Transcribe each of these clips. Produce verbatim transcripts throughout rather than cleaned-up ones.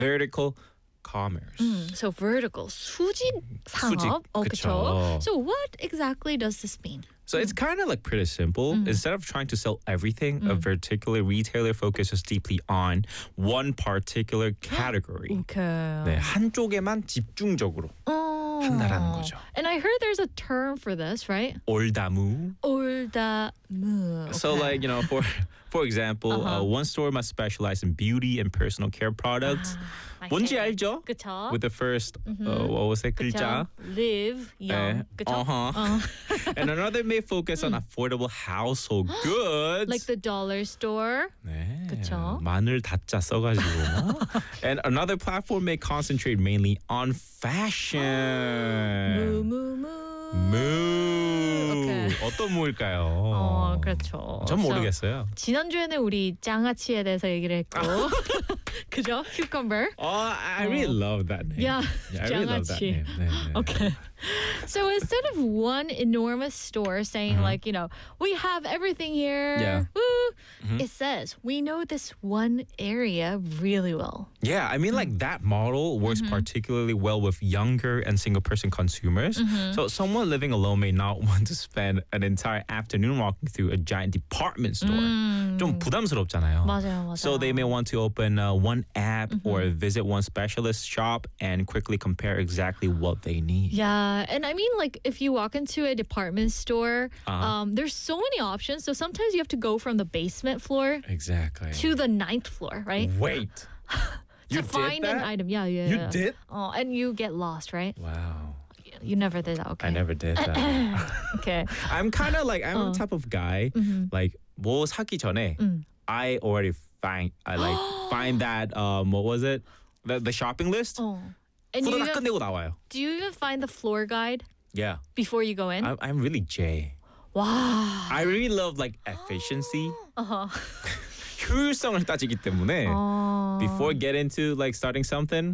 vertical commerce. Mm, so vertical, 수직 상업. 수직, 어, 그쵸. 그쵸. So what exactly does this mean? So it's kind of like pretty simple. Instead of trying to sell everything, a particular retailer focuses deeply on one particular category. Okay. 네, 한쪽에만 집중적으로 어. 한다라는 거죠. And I heard there's a term for this, right? 올다무. 올다무. So Okay. like, you know, for for example, Uh-huh. uh, one store must specialize in beauty and personal care products. I 뭔지 get it. 알죠? 그쵸? With the first, uh, what was it, 글자? 그쵸? Live young. 네. 그쵸? Uh-huh. 어. And another may focus on affordable household goods. Like the dollar store. 네, 그쵸? 마늘 다짜 써가지고. And another platform may concentrate mainly on fashion. 무무무. 무. 오케이. 어떤 무일까요? 어, 그렇죠. 전 So, 모르겠어요. 지난주에는 우리 장아찌에 대해서 얘기를 했고. 그죠? Cucumber. Oh, I really love that name. Yeah, I really love that 장아찌. name. 네, 네. Okay. So instead of one enormous store saying like, you know, we have everything here, Yeah. woo, it says we know this one area really well. Yeah, I mean, like that model works particularly well with younger and single person consumers. So someone living alone may not want to spend an entire afternoon walking through a giant department store. 좀 부담스럽잖아요. 맞아요, 맞아요. So they may want to open uh, one app or visit one specialist shop and quickly compare exactly what they need. Yeah, and I mean, like, if you walk into a department store, Uh-huh. um, there's so many options. So sometimes you have to go from the basement floor Exactly. to the ninth floor, right? Wait. to You find did an that? item. Yeah, yeah. You yeah. did? Oh, and you get lost, right? Wow. You never did that. Okay. I never did that. Okay. I'm kind of like, I'm the type of guy, like, 뭐 사기 전에, I already find, I like, find that, um, what was it? The, the shopping list? Oh. And you 후다닥 even, 끝내고 나와요. do you even find the floor guide Yeah. before you go in? I'm, I'm really J. wow. I really love like efficiency. Uh-huh. 효율성을 따지기 때문에 어. before get into like starting something,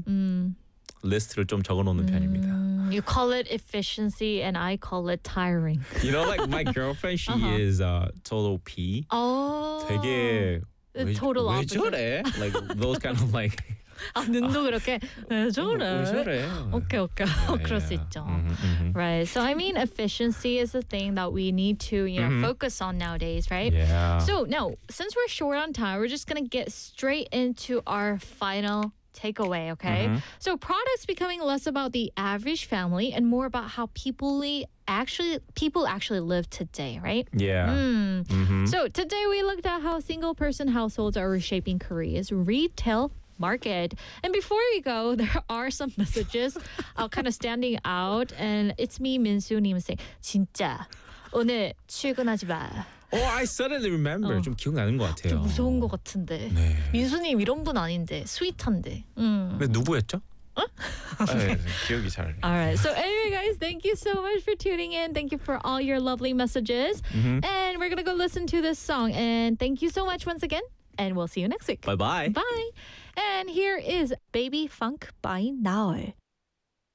리스트를 좀 적어놓는 편입니다. Mm, you call it efficiency and I call it tiring. You know, like my girlfriend, she Uh-huh. is uh, total P. Oh. 되게 The 왜, total 왜 opposite. 저래? Like those kind of like 아, 눈도 그렇게 왜 저래? 왜 저래? 오케이, 오케이. 어, 그럴 수 있죠. Right. So I mean, efficiency is the thing that we need to, you know, focus on nowadays, right? Yeah. So now, since we're short on time, we're just gonna get straight into our final takeaway, okay? So products becoming less about the average family and more about how people actually people actually live today, right? Yeah. Mhm. So today we looked at how single person households are reshaping Korea's retail market. And before we go, there are some messages uh, kind of standing out. And it's me, 민수님 saying, 진짜 오늘 출근하지 마. Oh, I suddenly remember. 어. 좀 기억나는 것 같아요. 좀 무서운 것 같은데. 네. 민수님 이런 분 아닌데 스윗한데. 음. 근데 누구였죠? 아, 네, 기억이 잘. All right. So anyway, guys, thank you so much for tuning in. Thank you for all your lovely messages. And we're going to go listen to this song. And thank you so much once again. And we'll see you next week. Bye bye. Bye. And here is Baby Funk by Naol.